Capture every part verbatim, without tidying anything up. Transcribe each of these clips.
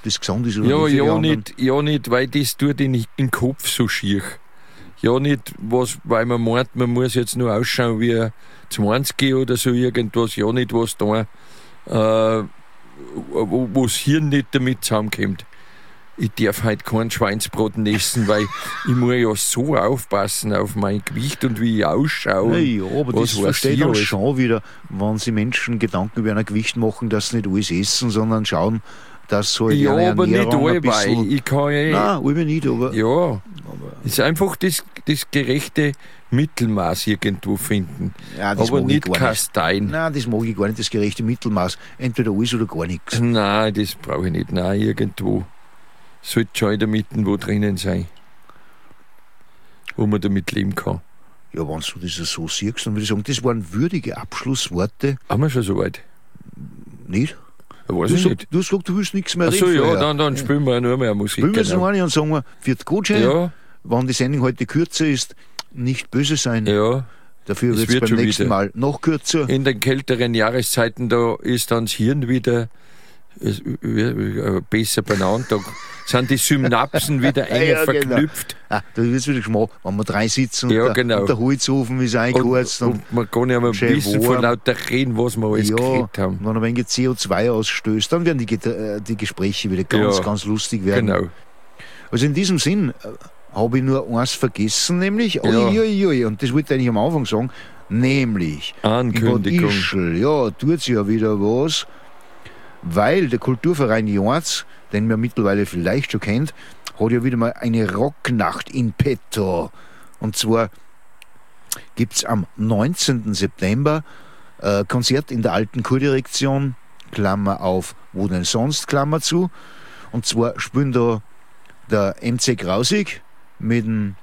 das gesund ist oder Ja, nicht. ja nicht, ja nicht, weil das tut den, den Kopf so schier. Ja nicht, was, weil man meint, man muss jetzt nur ausschauen wie zwanzig oder so irgendwas. Ja nicht, was da, äh, wo, wo das Hirn nicht damit zusammenkommt. Ich darf heute keinen Schweinsbraten essen, weil ich muss ja so aufpassen auf mein Gewicht und wie ich ausschaue. Ja, ja, aber das verstehe ich dann schon wieder, wenn sich Menschen Gedanken über ein Gewicht machen, dass sie nicht alles essen, sondern schauen, dass so ja, eine aber nicht Ernährung ein allweil. bisschen... Ich kann ja... Nein, allweil nicht, aber... Ja, es ist einfach das, das gerechte Mittelmaß irgendwo finden. Ja, das aber mag ich nicht gar kasteien. nicht. Nein, das mag ich gar nicht, das gerechte Mittelmaß. Entweder alles oder gar nichts. Nein, das brauche ich nicht. Nein, irgendwo sollte schon in der Mitte wo drinnen sein, wo man damit leben kann. Ja, wenn du das so siehst, dann würde ich sagen, das waren würdige Abschlussworte. Haben wir schon so weit? Nicht? Ja, weiß Du, ich sag, nicht. du hast gesagt, du willst nichts mehr Achso, reden. ja, vorher. dann, dann spielen wir nur mehr Musik. Spielen wir jetzt genau. noch eine und sagen wir, wird gut sein, Ja, wenn die Sendung heute kürzer ist, nicht böse sein. ja. Dafür Es wird's wird beim schon nächsten wieder. Mal noch kürzer. In den kälteren Jahreszeiten, da ist dann das Hirn wieder es, äh, besser beieinander. Da sind die Synapsen wieder enger Ja, genau. verknüpft. Ah, da wird es wieder Geschmack, wenn wir drei sitzen und, Ja, der, genau. und der Holzofen ist Und, eingeheizt. Und, und man kann ja mal schön wissen warm. von lauter Reden, was wir alles ja, geredet haben. wenn ein wenig C O zwei ausstößt, dann werden die, Get- äh, die Gespräche wieder ganz, Ja, ganz lustig werden. Genau. Also in diesem Sinn äh, habe ich nur eins vergessen, nämlich, ui, Ja. ui, ui, und das wollte ich eigentlich am Anfang sagen, nämlich in Bad Ankündigung. Ischl, ja, tut sich ja wieder was, weil der Kulturverein Jorz, den man mittlerweile vielleicht schon kennt, hat ja wieder mal eine Rocknacht in petto. Und zwar gibt es am neunzehnten September äh, Konzert in der alten Kurdirektion, Klammer auf, wo denn sonst, Klammer zu. Und zwar spielen da der M C Grausig mit dem,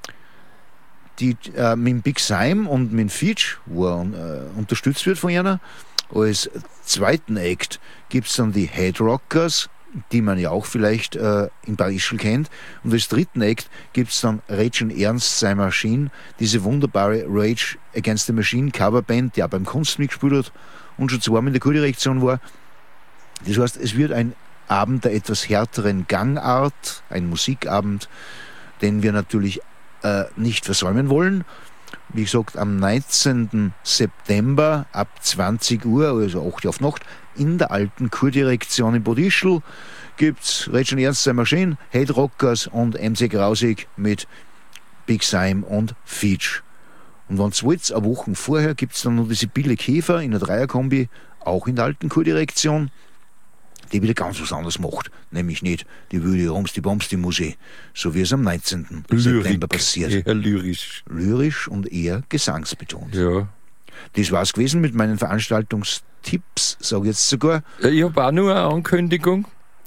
die, äh, mit dem Big Sime und mit dem Fitch, wo er äh, unterstützt wird von einer. Als zweiten Act gibt es dann die Headrockers, die man ja auch vielleicht äh, in Bad Ischl kennt. Und als dritten Act gibt es dann Rage and Ernst, Sei Machine, diese wunderbare Rage Against the Machine Coverband, die auch beim Kunst mitgespielt hat und schon zweimal in der Kurdirektion war. Das heißt, es wird ein Abend der etwas härteren Gangart, ein Musikabend, den wir natürlich äh, nicht versäumen wollen. Wie gesagt, am neunzehnten September ab zwanzig Uhr, also acht Uhr auf Nacht, in der alten Kurdirektion in Bad Ischl gibt es Rage and Ernst, Sei Machine, Headrockers und M C Grausig mit Big Sime und Fitch. Und wenn es wollt, eine Woche vorher gibt es dann noch diese Bille Käfer in der Dreierkombi, auch in der alten Kurdirektion, die wieder ganz was anderes macht. Nämlich nicht die Wüde Rums, die Bombs, die Musik, so wie es am neunzehnten September passiert. Eher lyrisch. Lyrisch und eher gesangsbetont. Ja. Das war es gewesen mit meinen Veranstaltungstipps, sage ich jetzt sogar. Ich habe auch nur eine Ankündigung.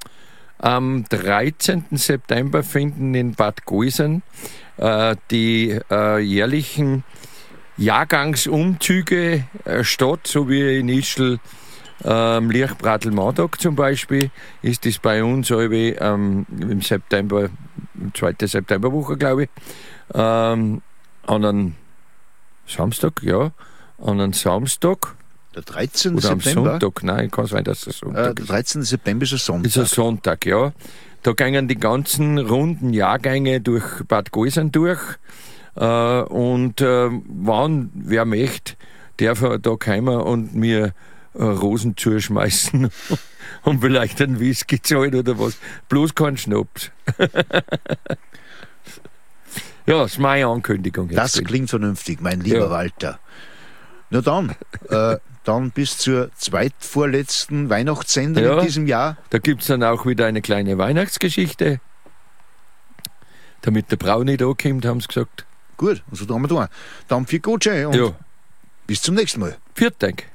Am dreizehnten September finden in Bad Goisern äh, die äh, jährlichen Jahrgangsumzüge äh, statt, so wie in Ischl am ähm, Lichtbratl-Montag zum Beispiel, ist das bei uns ähm, im September, zweite Septemberwoche, glaube ich, ähm, an einem Samstag, ja, an einem Samstag. Der dreizehnte Oder am September? Sonntag, nein, kann sein, dass es Sonntag Äh, der dreizehnte September ist ein Sonntag. ist. Ist ein Sonntag, ja. Da gingen die ganzen runden Jahrgänge durch Bad Goisern durch. Äh, und äh, wann, wer möchte, darf er da kommen und mir äh, Rosen zuschmeißen und vielleicht einen Whisky zahlen oder was. Bloß kein Schnaps. Ja, das ist meine Ankündigung. Jetzt Das drin. klingt vernünftig, mein lieber Ja. Walter. Na dann, äh, dann bis zur zweitvorletzten Weihnachtssendung Ja. in diesem Jahr. Da gibt es dann auch wieder eine kleine Weihnachtsgeschichte. Damit der Brau nicht ankommt, haben sie gesagt. Gut, und so tun wir da. Dann viel Gutschein und Ja, bis zum nächsten Mal. vielen Dank.